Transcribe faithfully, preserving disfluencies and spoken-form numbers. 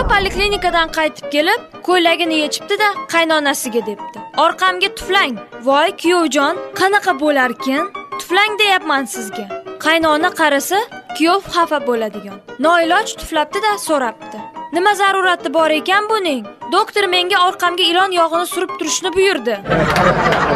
Kuyov poliklinikadan qaytib kelib, ko'ylagini yechibdi-da, qaynonasiga debdi. Orqamga tuflang. Voy kuyovjon, qanaqa bo'larkin? Tuflang deyapman sizga. Qaynona qarasa, kuyov xafa bo'ladigan. Noiloj tuflabdi-da, so'rabdi. Nima zarurati bor ekan buning? Doktor menga orqamga ilon yog'ini surib turishni buyurdi.